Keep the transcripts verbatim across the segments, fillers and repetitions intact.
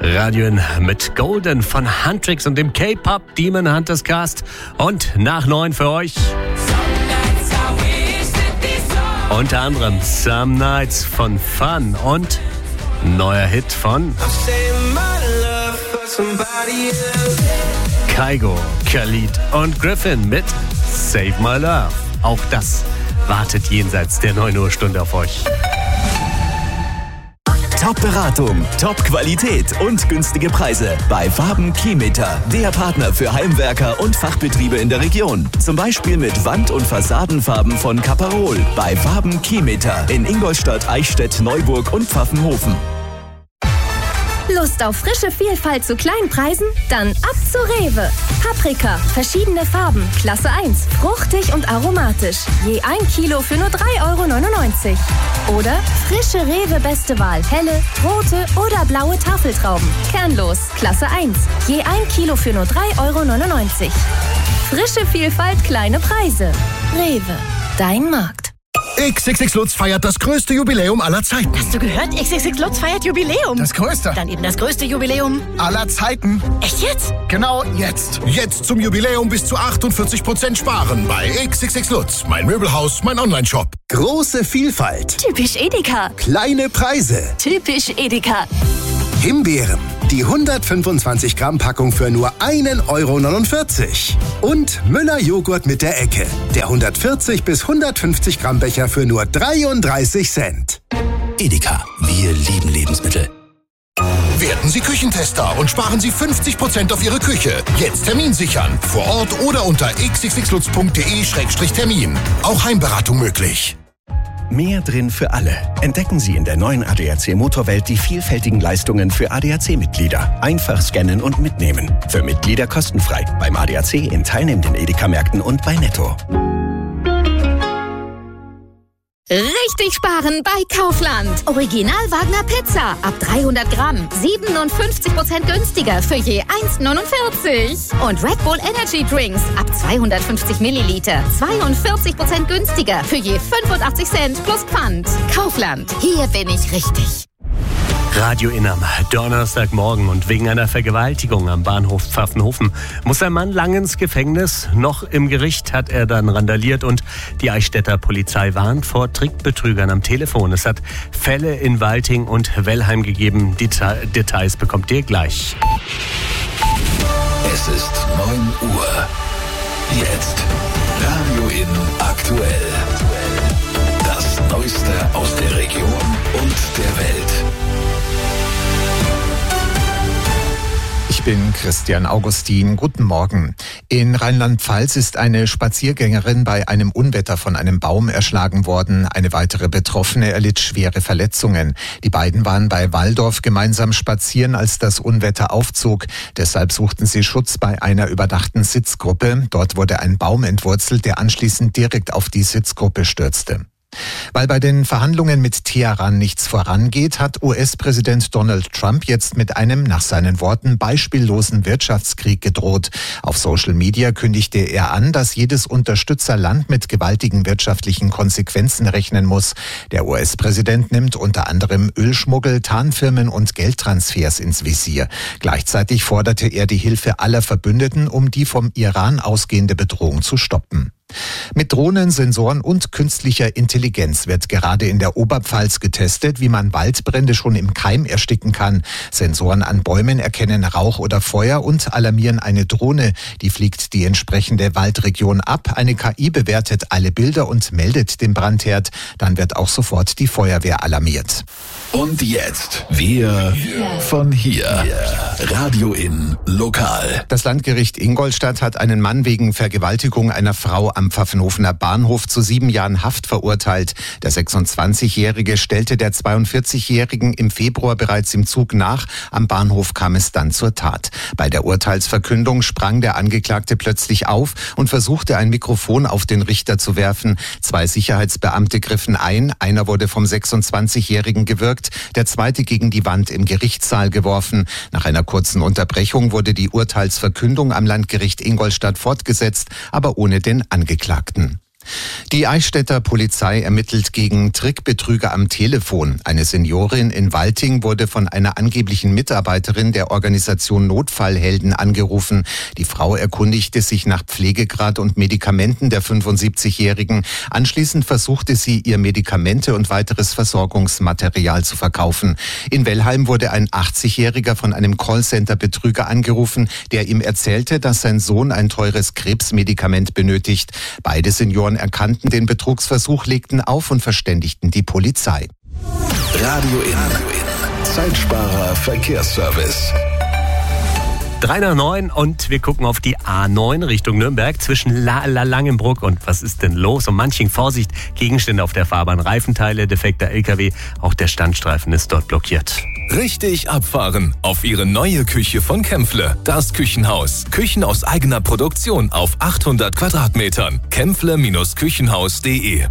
Radio in mit Golden von Huntrix und dem K-Pop Demon Hunters Cast. Und nach neun für euch unter anderem Some Nights von Fun und neuer Hit von Kygo, Khalid und Griffin mit Save My Love. Auch das wartet jenseits der neun Uhr Stunde auf euch. Top-Beratung, Top-Qualität und günstige Preise bei Waben Keymeter, der Partner für Heimwerker und Fachbetriebe in der Region. Zum Beispiel mit Wand- und Fassadenfarben von Caparol bei Waben Keymeter in Ingolstadt, Eichstätt, Neuburg und Pfaffenhofen. Lust auf frische Vielfalt zu kleinen Preisen? Dann ab zu Rewe. Paprika, verschiedene Farben, Klasse eins, fruchtig und aromatisch. Je ein Kilo für nur drei Euro neunundneunzig. Oder frische Rewe Beste Wahl, helle, rote oder blaue Tafeltrauben. Kernlos, Klasse eins. Je ein Kilo für nur drei Euro neunundneunzig. Frische Vielfalt, kleine Preise. Rewe, dein Markt. X X X Lutz feiert das größte Jubiläum aller Zeiten. Hast du gehört? X X X Lutz feiert Jubiläum. Das größte. Dann eben das größte Jubiläum aller Zeiten. Echt jetzt? Genau jetzt. Jetzt zum Jubiläum bis zu achtundvierzig Prozent sparen bei X X X Lutz. Mein Möbelhaus, mein Online-Shop. Große Vielfalt. Typisch Edeka. Kleine Preise. Typisch Edeka. Himbeeren. Die hundertfünfundzwanzig Gramm Packung für nur ein Euro neunundvierzig. Und Müller Joghurt mit der Ecke. Der hundertvierzig bis hundertfünfzig Gramm Becher für nur dreiunddreißig Cent. Edeka, wir lieben Lebensmittel. Werden Sie Küchentester und sparen Sie fünfzig Prozent auf Ihre Küche. Jetzt Termin sichern. Vor Ort oder unter x x x lutz punkt d e Schrägstrich Termin. Auch Heimberatung möglich. Mehr drin für alle. Entdecken Sie in der neuen A D A C Motorwelt die vielfältigen Leistungen für A D A C-Mitglieder. Einfach scannen und mitnehmen. Für Mitglieder kostenfrei. Beim A D A C in teilnehmenden Edeka-Märkten und bei Netto. Richtig sparen bei Kaufland. Original Wagner Pizza ab dreihundert Gramm. siebenundfünfzig Prozent günstiger für je eins neunundvierzig. Und Red Bull Energy Drinks ab zweihundertfünfzig Milliliter. zweiundvierzig Prozent günstiger für je fünfundachtzig Cent plus Pfand. Kaufland. Hier bin ich richtig. Radio in am Donnerstagmorgen und wegen einer Vergewaltigung am Bahnhof Pfaffenhofen muss ein Mann lang ins Gefängnis. Noch im Gericht hat er dann randaliert und die Eichstätter Polizei warnt vor Trickbetrügern am Telefon. Es hat Fälle in Walting und Wellheim gegeben. Deta- Details bekommt ihr gleich. Es ist neun Uhr. Jetzt Radio in aktuell. Das Neueste aus der Region und der Welt. Ich bin Christian Augustin. Guten Morgen. In Rheinland-Pfalz ist eine Spaziergängerin bei einem Unwetter von einem Baum erschlagen worden. Eine weitere Betroffene erlitt schwere Verletzungen. Die beiden waren bei Walldorf gemeinsam spazieren, als das Unwetter aufzog. Deshalb suchten sie Schutz bei einer überdachten Sitzgruppe. Dort wurde ein Baum entwurzelt, der anschließend direkt auf die Sitzgruppe stürzte. Weil bei den Verhandlungen mit Teheran nichts vorangeht, hat U S-Präsident Donald Trump jetzt mit einem, nach seinen Worten, beispiellosen Wirtschaftskrieg gedroht. Auf Social Media kündigte er an, dass jedes Unterstützerland mit gewaltigen wirtschaftlichen Konsequenzen rechnen muss. Der U S-Präsident nimmt unter anderem Ölschmuggel, Tarnfirmen und Geldtransfers ins Visier. Gleichzeitig forderte er die Hilfe aller Verbündeten, um die vom Iran ausgehende Bedrohung zu stoppen. Mit Drohnen, Sensoren und künstlicher Intelligenz wird gerade in der Oberpfalz getestet, wie man Waldbrände schon im Keim ersticken kann. Sensoren an Bäumen erkennen Rauch oder Feuer und alarmieren eine Drohne. Die fliegt die entsprechende Waldregion ab. Eine K I bewertet alle Bilder und meldet den Brandherd. Dann wird auch sofort die Feuerwehr alarmiert. Und jetzt wir von hier. Radio in lokal. Das Landgericht Ingolstadt hat einen Mann wegen Vergewaltigung einer Frau am Pfaffenhofener Bahnhof zu sieben Jahren Haft verurteilt. Der sechsundzwanzigjährige stellte der zweiundvierzigjährigen im Februar bereits im Zug nach. Am Bahnhof kam es dann zur Tat. Bei der Urteilsverkündung sprang der Angeklagte plötzlich auf und versuchte, ein Mikrofon auf den Richter zu werfen. Zwei Sicherheitsbeamte griffen ein. Einer wurde vom sechsundzwanzigjährigen gewürgt, der zweite gegen die Wand im Gerichtssaal geworfen. Nach einer kurzen Unterbrechung wurde die Urteilsverkündung am Landgericht Ingolstadt fortgesetzt, aber ohne den Angeklagten. Die Eichstätter Polizei ermittelt gegen Trickbetrüger am Telefon. Eine Seniorin in Walting wurde von einer angeblichen Mitarbeiterin der Organisation Notfallhelden angerufen. Die Frau erkundigte sich nach Pflegegrad und Medikamenten der fünfundsiebzigjährigen. Anschließend versuchte sie, ihr Medikamente und weiteres Versorgungsmaterial zu verkaufen. In Wellheim wurde ein achtzigjähriger von einem Callcenter-Betrüger angerufen, der ihm erzählte, dass sein Sohn ein teures Krebsmedikament benötigt. Beide Senioren erkannten den Betrugsversuch, legten auf und verständigten die Polizei. Radio in. Zeitsparer Verkehrsservice. drei nach neun und wir gucken auf die A neun Richtung Nürnberg zwischen La La Langenbruck und was ist denn los? Um Manching, Vorsicht, Gegenstände auf der Fahrbahn, Reifenteile, defekter L K W, auch der Standstreifen ist dort blockiert. Richtig abfahren auf Ihre neue Küche von Kämpfle. Das Küchenhaus. Küchen aus eigener Produktion auf achthundert Quadratmetern. kämpfle Küchenhaus punkt de.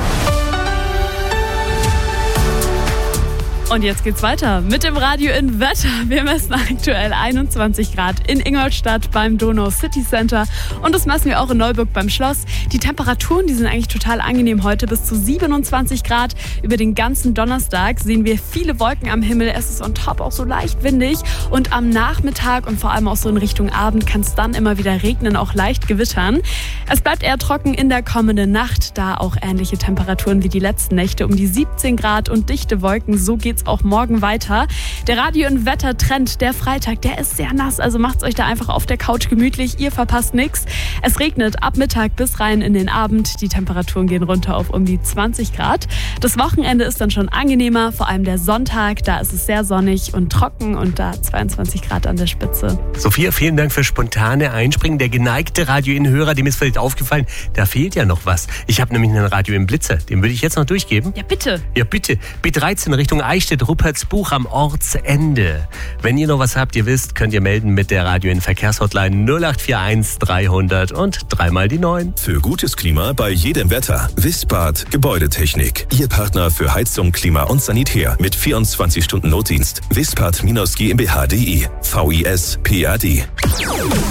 Und jetzt geht's weiter mit dem Radio in Wetter. Wir messen aktuell einundzwanzig Grad in Ingolstadt beim Donau City Center und das messen wir auch in Neuburg beim Schloss. Die Temperaturen, die sind eigentlich total angenehm heute, bis zu siebenundzwanzig Grad. Über den ganzen Donnerstag sehen wir viele Wolken am Himmel. Es ist on top auch so leicht windig und am Nachmittag und vor allem auch so in Richtung Abend kann es dann immer wieder regnen, auch leicht gewittern. Es bleibt eher trocken in der kommenden Nacht, da auch ähnliche Temperaturen wie die letzten Nächte um die siebzehn Grad und dichte Wolken. So geht's auch morgen weiter. Der Radio- und Wettertrend, der Freitag, der ist sehr nass, also macht's euch da einfach auf der Couch gemütlich, ihr verpasst nichts. Es regnet ab Mittag bis rein in den Abend, die Temperaturen gehen runter auf um die zwanzig Grad. Das Wochenende ist dann schon angenehmer, vor allem der Sonntag, da ist es sehr sonnig und trocken und da zweiundzwanzig Grad an der Spitze. Sophia, vielen Dank für spontane Einspringen. Der geneigte Radio-In-Hörer, dem ist vielleicht aufgefallen, da fehlt ja noch was. Ich habe nämlich einen Radio-In-Blitzer, den würde ich jetzt noch durchgeben. Ja, bitte. Ja, bitte. B dreizehn Richtung Eichstätt, Ruppertsbuch am Ortsende. Wenn ihr noch was habt, ihr wisst, könnt ihr melden mit der Radio-In-Verkehrshotline null acht vier eins dreihundert und dreimal die neun. Für gutes Klima bei jedem Wetter. Wispard Gebäudetechnik. Ihr Partner für Heizung, Klima und Sanitär mit vierundzwanzig Stunden Notdienst. Wispard G m b H punkt de. V I S P A D.